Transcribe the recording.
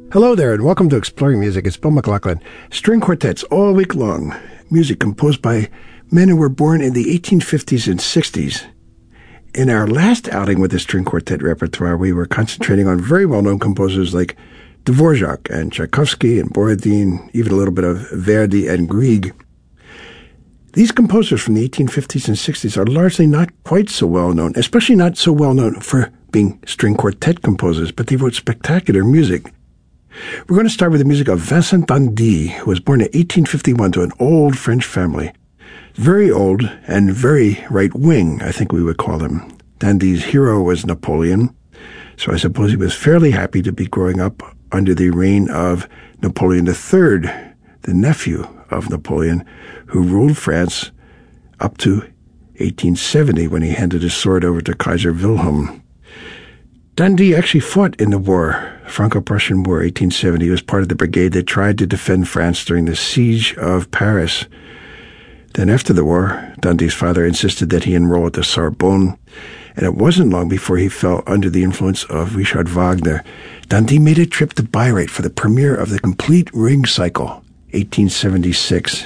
Hello there, and welcome to Exploring Music. It's Bill McLaughlin. String quartets all week long. Music composed by men who were born in the 1850s and 60s. In our last outing with the string quartet repertoire, we were concentrating on very well-known composers like Dvorak and Tchaikovsky and Borodin, even a little bit of Verdi and Grieg. These composers from the 1850s and 60s are largely not quite so well-known, especially not so well-known for being string quartet composers, but they wrote spectacular music. We're going to start with the music of Vincent d'Indy, who was born in 1851 to an old French family. Very old and very right-wing, I think we would call him. d'Indy's hero was Napoleon, so I suppose he was fairly happy to be growing up under the reign of Napoleon III, the nephew of Napoleon, who ruled France up to 1870 when he handed his sword over to Kaiser Wilhelm. d'Indy actually fought in the war, Franco-Prussian War, 1870. He was part of the brigade that tried to defend France during the siege of Paris. Then after the war, d'Indy's father insisted that he enroll at the Sorbonne, and it wasn't long before he fell under the influence of Richard Wagner. d'Indy made a trip to Bayreuth for the premiere of the Complete Ring Cycle, 1876.